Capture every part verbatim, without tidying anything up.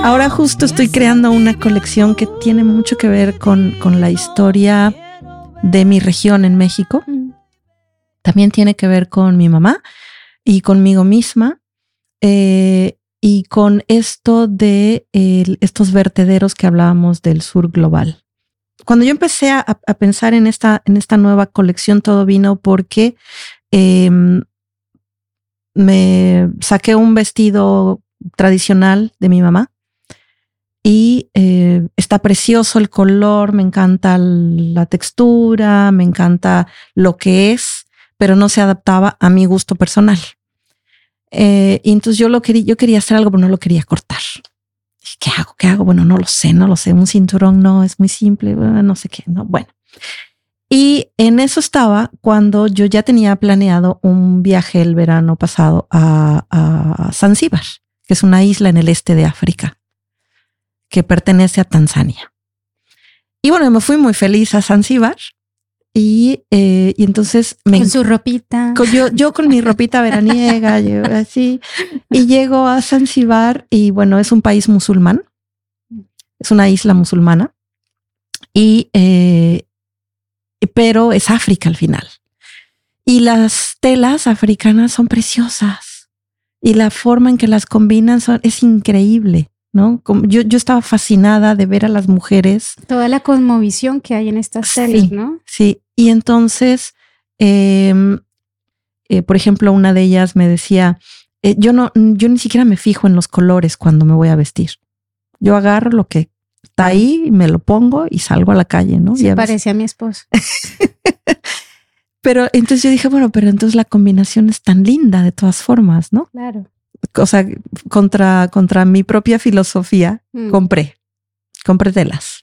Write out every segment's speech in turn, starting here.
Ahora justo estoy creando una colección que tiene mucho que ver con, con la historia de mi región en México. También tiene que ver con mi mamá y conmigo misma. Eh, y con esto de eh, estos vertederos que hablábamos del sur global. Cuando yo empecé a, a pensar en esta, en esta nueva colección, todo vino porque eh, me saqué un vestido tradicional de mi mamá y eh, está precioso el color, me encanta la textura, me encanta lo que es, pero no se adaptaba a mi gusto personal. Eh, y entonces yo lo quería, yo quería hacer algo, pero no lo quería cortar. ¿Qué hago? ¿Qué hago? Bueno, no lo sé, no lo sé. Un cinturón no, es muy simple, no sé qué, no. Bueno. Y en eso estaba cuando yo ya tenía planeado un viaje el verano pasado a, a Zanzíbar, que es una isla en el este de África, que pertenece a Tanzania. Y bueno, me fui muy feliz a Zanzíbar. Y, eh, y entonces me con su ropita, con yo, yo con mi ropita veraniega, yo así, y llego a Zanzíbar y bueno, es un país musulmán, es una isla musulmana, y eh, pero es África al final. Y las telas africanas son preciosas y la forma en que las combinan son, es increíble, ¿no? Como yo, yo estaba fascinada de ver a las mujeres. Toda la cosmovisión que hay en estas telas, sí, ¿no? Sí, y entonces, eh, eh, por ejemplo, una de ellas me decía, eh, yo no, yo ni siquiera me fijo en los colores cuando me voy a vestir. Yo agarro lo que está ahí, me lo pongo y salgo a la calle, ¿no? Se parece a mi esposo. Pero entonces yo dije, bueno, pero entonces la combinación es tan linda de todas formas, ¿no? Claro. O sea, contra, contra mi propia filosofía, mm. compré, compré telas.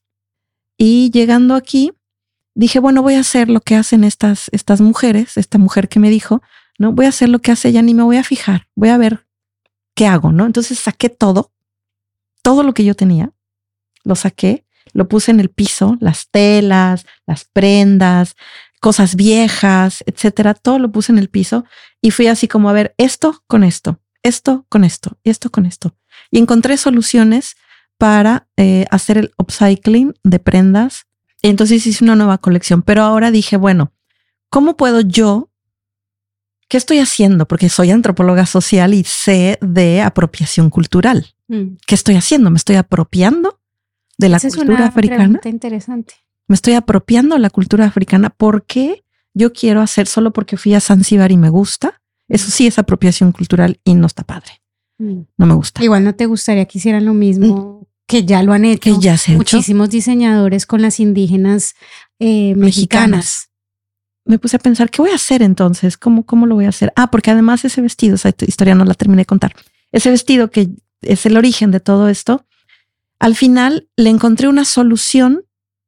Y llegando aquí, dije, bueno, voy a hacer lo que hacen estas, estas mujeres, esta mujer que me dijo, no, voy a hacer lo que hace ella, ni me voy a fijar, voy a ver qué hago, ¿no? Entonces saqué todo, todo lo que yo tenía, lo saqué, lo puse en el piso, las telas, las prendas, cosas viejas, etcétera, todo lo puse en el piso y fui así como a ver esto con esto, esto con esto, esto con esto. Y encontré soluciones para eh, hacer el upcycling de prendas. Entonces hice una nueva colección, pero ahora dije, bueno, ¿cómo puedo yo? ¿Qué estoy haciendo? Porque soy antropóloga social y sé de apropiación cultural. Mm. ¿Qué estoy haciendo? ¿Me estoy apropiando de la Esa cultura es una africana? Pregunta interesante. ¿Me estoy apropiando de la cultura africana? ¿Por qué yo quiero hacer solo porque fui a Zanzíbar y me gusta? Eso sí es apropiación cultural y no está padre. Mm. No me gusta. Igual no te gustaría que hicieran lo mismo. Mm. Que ya lo han hecho, que ya se muchísimos hecho. dicenadores con las indígenas eh, mexicanas. mexicanas. Me puse a pensar, ¿qué voy a hacer entonces? ¿Cómo, cómo lo voy a hacer? Ah, porque además ese vestido, esa historia no la terminé de contar. Ese vestido que es el origen de todo esto, al final le encontré una solución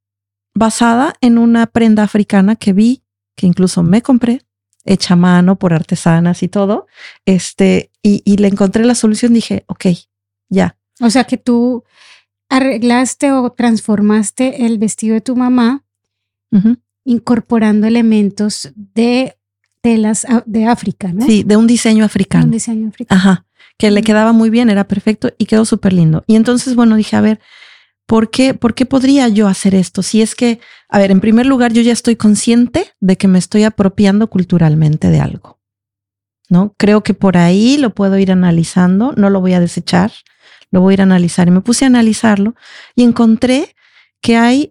basada en una prenda africana que vi, que incluso me compré, hecha a mano por artesanas y todo, este, y, y le encontré la solución, dije, ok, ya. O sea que tú arreglaste o transformaste el vestido de tu mamá, uh-huh. incorporando elementos de telas de África, ¿no? Sí, de un diseño africano. Un diseño africano. Ajá, que uh-huh. le quedaba muy bien, era perfecto y quedó súper lindo. Y entonces, bueno, dije, a ver, ¿por qué, ¿por qué podría yo hacer esto? Si es que, a ver, en primer lugar, yo ya estoy consciente de que me estoy apropiando culturalmente de algo, ¿no? Creo que por ahí lo puedo ir analizando, no lo voy a desechar. Lo voy a ir a analizar y me puse a analizarlo y encontré que hay,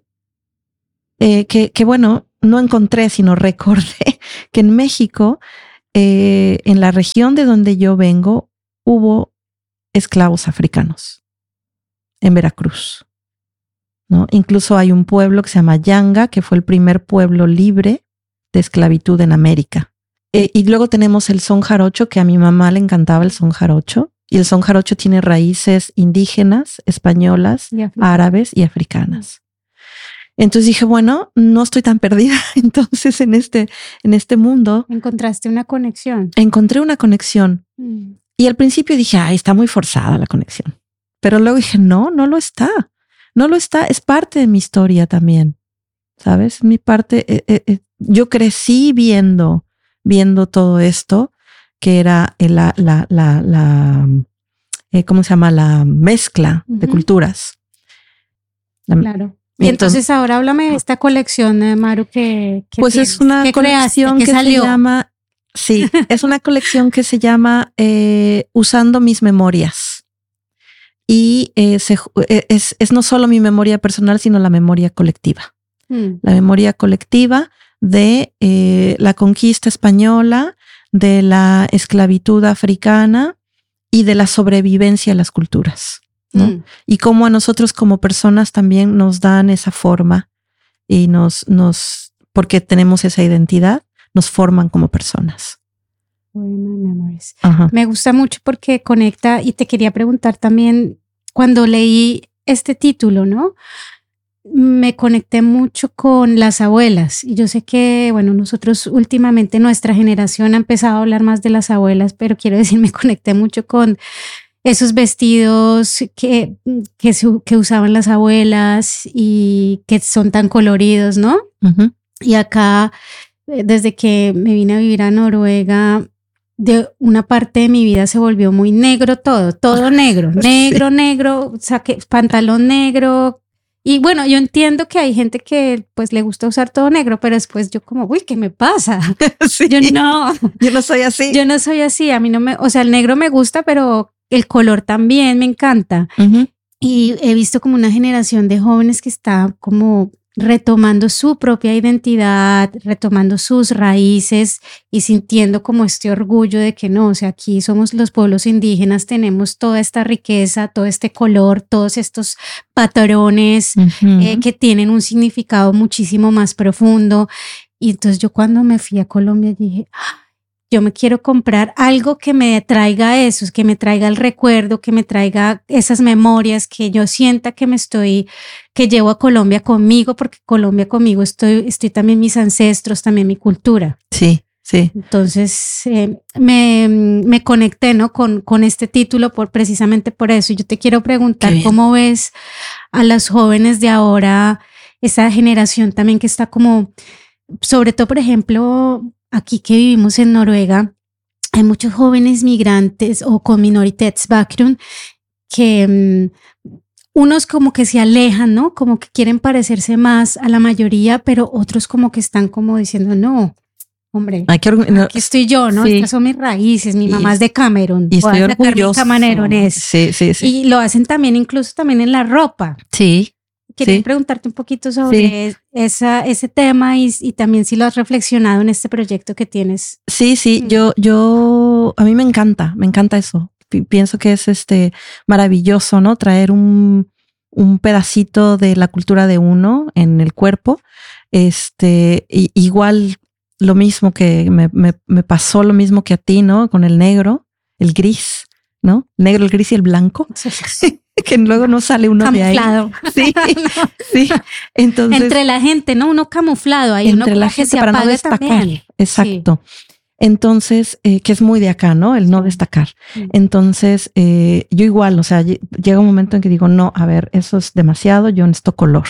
eh, que, que bueno, no encontré, sino recordé que en México, eh, en la región de donde yo vengo, hubo esclavos africanos, en Veracruz, ¿no? Incluso hay un pueblo que se llama Yanga, que fue el primer pueblo libre de esclavitud en América. Eh, y luego tenemos el son jarocho, que a mi mamá le encantaba el son jarocho. Y el son jarocho tiene raíces indígenas, españolas, y árabes y africanas. Entonces dije, bueno, no estoy tan perdida entonces en este, en este mundo. Encontraste una conexión. Encontré una conexión. Mm. Y al principio dije, ay, está muy forzada la conexión. Pero luego dije, no, no lo está. No lo está, es parte de mi historia también. ¿Sabes? Mi parte, eh, eh, yo crecí viendo, viendo todo esto, que era la, la, la, la eh, ¿cómo se llama? La mezcla uh-huh. de culturas. La, claro. Y entonces, entonces ahora háblame de esta colección, eh, Maru, que, que pues tienes. Es una colección que salió? se llama, sí, es una colección que se llama eh, Usando mis memorias. Y eh, se, es, es no solo mi memoria personal, sino la memoria colectiva. Mm. La memoria colectiva de eh, la conquista española, de la esclavitud africana y de la sobrevivencia de las culturas, ¿no? Mm. Y cómo a nosotros como personas también nos dan esa forma y nos, nos, porque tenemos esa identidad, nos forman como personas. Ajá. Me gusta mucho porque conecta, y te quería preguntar también, cuando leí este título, ¿no? Me conecté mucho con las abuelas, y yo sé que, bueno, nosotros últimamente, nuestra generación ha empezado a hablar más de las abuelas, pero quiero decir, me conecté mucho con esos vestidos que, que, que usaban las abuelas y que son tan coloridos, ¿no? Uh-huh. Y acá, desde que me vine a vivir a Noruega, de una parte de mi vida se volvió muy negro todo, todo negro, negro, sí. negro, saque, pantalón negro. Y bueno, yo entiendo que hay gente que pues le gusta usar todo negro, pero después yo como, uy, ¿qué me pasa? Sí. Yo no. Yo no soy así. Yo no soy así, a mí no me, o sea, el negro me gusta, pero el color también me encanta. Uh-huh. Y he visto como una generación de jóvenes que está como retomando su propia identidad, retomando sus raíces y sintiendo como este orgullo de que no, o sea, aquí somos los pueblos indígenas, tenemos toda esta riqueza, todo este color, todos estos patrones uh-huh. eh, que tienen un significado muchísimo más profundo. Y entonces yo cuando me fui a Colombia dije, ¡ah! Yo me quiero comprar algo que me traiga eso, que me traiga el recuerdo, que me traiga esas memorias, que yo sienta que me estoy, que llevo a Colombia conmigo, porque Colombia conmigo estoy, estoy también mis ancestros, también mi cultura. Sí, sí. Entonces eh, me, me conecté, ¿no? con, con este título por, precisamente por eso. Y yo te quiero preguntar cómo ves a las jóvenes de ahora, esa generación también que está como, sobre todo, por ejemplo, aquí que vivimos en Noruega, hay muchos jóvenes migrantes o con minoritetsbakgrund que um, unos como que se alejan, ¿no? Como que quieren parecerse más a la mayoría, pero otros como que están como diciendo, no, hombre, Hay que orgu- no, aquí estoy yo, ¿no? sí. Estas son mis raíces, mi y, mamá es de Camerún. Y estoy orgulloso. Camerones. Sí, sí, sí. Y lo hacen también, incluso también en la ropa. Sí. Quería sí. preguntarte un poquito sobre sí. esa, ese tema y, y también si lo has reflexionado en este proyecto que tienes. Sí, sí, mm. yo, yo, a mí me encanta, me encanta eso. P- pienso que es este maravilloso, ¿no? Traer un, un pedacito de la cultura de uno en el cuerpo. Este, y, igual lo mismo que me, me, me pasó lo mismo que a ti, ¿no? Con el negro, el gris, ¿no? El negro, el gris y el blanco. Sí. Que luego no sale uno camuflado. De ahí. Sí, no. sí. Entonces, entre la gente, ¿no? Uno camuflado ahí. Entre uno la gente se para no destacar. También. Exacto. Sí. Entonces, eh, que es muy de acá, ¿no? El no destacar. Sí. Entonces, eh, yo igual, o sea, llega un momento en que digo, no, a ver, eso es demasiado, yo necesito color.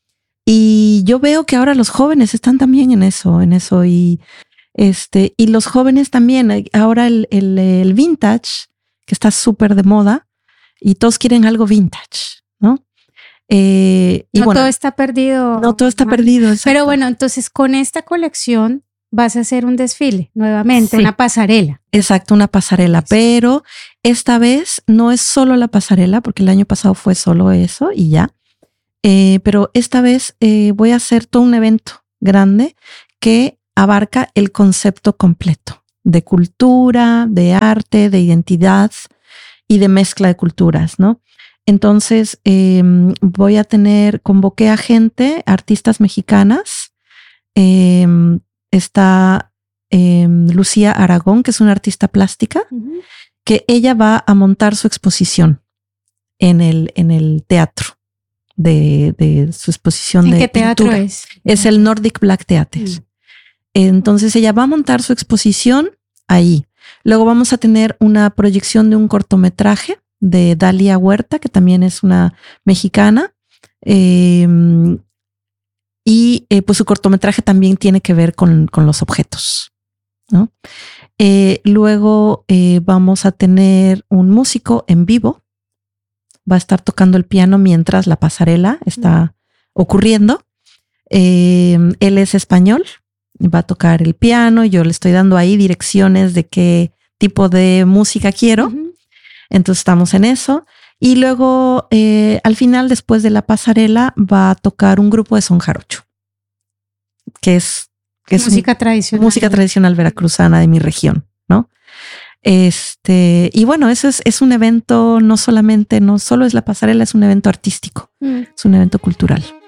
Y yo veo que ahora los jóvenes están también en eso, en eso. Y este, y los jóvenes también, ahora el, el, el vintage, que está súper de moda, y todos quieren algo vintage, ¿no? Eh, y no bueno, todo está perdido. No todo está perdido. Exacto. Pero bueno, entonces con esta colección vas a hacer un desfile nuevamente, sí. una pasarela. Exacto, una pasarela. Sí. Pero esta vez no es solo la pasarela, porque el año pasado fue solo eso y ya. Eh, pero esta vez eh, voy a hacer todo un evento grande que abarca el concepto completo de cultura, de arte, de identidad y de mezcla de culturas, ¿no? Entonces eh, voy a tener, convoqué a gente, artistas mexicanas. Eh, está eh, Lucía Aragón, que es una artista plástica, uh-huh. que ella va a montar su exposición en el, en el teatro de, de su exposición ¿En de qué teatro pintura. es? Es el Nordic Black Theater. Uh-huh. Entonces ella va a montar su exposición ahí. Luego vamos a tener una proyección de un cortometraje de Dalia Huerta, que también es una mexicana. Eh, y eh, pues su cortometraje también tiene que ver con, con los objetos, ¿no? Eh, luego eh, vamos a tener un músico en vivo. Va a estar tocando el piano mientras la pasarela está ocurriendo. Eh, él es español, va a tocar el piano. Yo le estoy dando ahí direcciones de qué tipo de música quiero. Uh-huh. Entonces estamos en eso. Y luego eh, al final, después de la pasarela, va a tocar un grupo de son jarocho, que es, que es música un, tradicional. Música tradicional veracruzana de mi región, ¿no? Este, y bueno, eso es, es un evento, no solamente, no solo es la pasarela, es un evento artístico, mm. es un evento cultural.